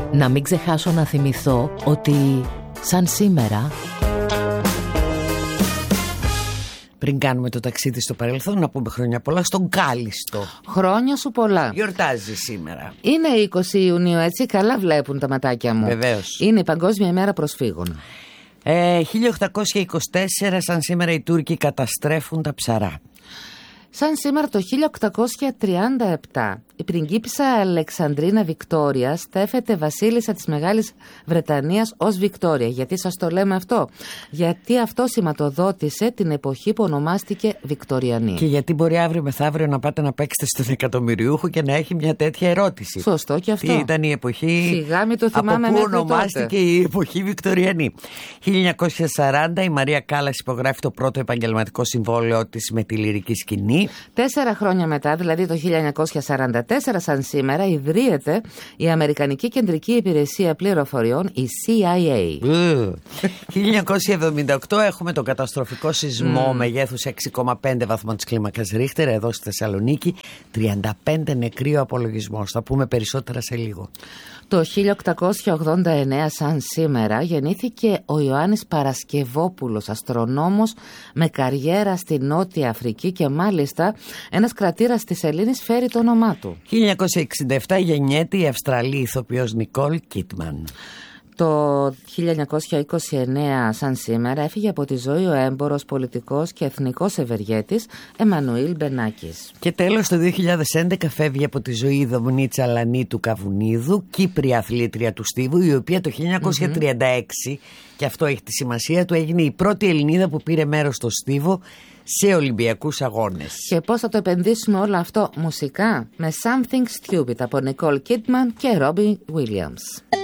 Να μην ξεχάσω να θυμηθώ ότι σαν σήμερα, πριν κάνουμε το ταξίδι στο παρελθόν, να πούμε χρόνια πολλά στον Κάλιστο. χρόνια σου πολλά. Γιορτάζει σήμερα. Είναι 20 Ιουνίου, έτσι, καλά βλέπουν τα ματάκια μου. Βεβαίως. Είναι η Παγκόσμια ημέρα προσφύγων. 1824, σαν σήμερα, οι Τούρκοι καταστρέφουν τα ψαρά. Σαν σήμερα το 1837 η πριγκίπισσα Αλεξανδρίνα Βικτόρια στέφεται βασίλισσα της Μεγάλης Βρετανίας ως Βικτόρια. Γιατί σας το λέμε αυτό? Γιατί αυτό σηματοδότησε την εποχή που ονομάστηκε Βικτοριανή. Και γιατί μπορεί αύριο μεθαύριο να πάτε να παίξετε στον εκατομμυριούχο και να έχει μια τέτοια ερώτηση. Σωστό και αυτό. Τι ήταν η εποχή? Σιγά μην το θυμάμαι. Από πού μέχρι ονομάστηκε τότε η εποχή Βικτοριανή? 1940 η Μαρία Κάλλας υπογράφει το πρώτο επαγγελματικό συμβόλαιο της με τη λυρική σκηνή. 4 χρόνια μετά, δηλαδή το 1944, σαν σήμερα, ιδρύεται η Αμερικανική Κεντρική Υπηρεσία Πληροφοριών, η CIA. 1978 έχουμε τον καταστροφικό σεισμό μεγέθους 6,5 βαθμών της κλίμακας Ρίχτερ εδώ στη Θεσσαλονίκη. 35 νεκροί ο απολογισμός. Θα πούμε περισσότερα σε λίγο. Το 1889, σαν σήμερα, γεννήθηκε ο Ιωάννης Παρασκευόπουλος, αστρονόμος με καριέρα στη Νότια Αφρική, και μάλιστα ένας κρατήρας της Σελήνης φέρει το όνομά του. 1967 γεννιέται η Αυστραλή ηθοποιός Νικόλ Κίτμαν. Το 1929, σαν σήμερα, έφυγε από τη ζωή ο έμπορος, πολιτικός και εθνικός ευεργέτης Εμμανουήλ Μπενάκης. Και τέλος, το 2011 φεύγει από τη ζωή η Δομνίτσα Λανίτου Καβουνίδου, Κύπρια αθλήτρια του στίβου, η οποία το 1936, και αυτό έχει τη σημασία του, έγινε η πρώτη Ελληνίδα που πήρε μέρος στο στίβο σε Ολυμπιακούς αγώνες. Και πώς θα το επενδύσουμε όλο αυτό μουσικά? Με Something Stupid από Nicole Kidman και Robbie Williams.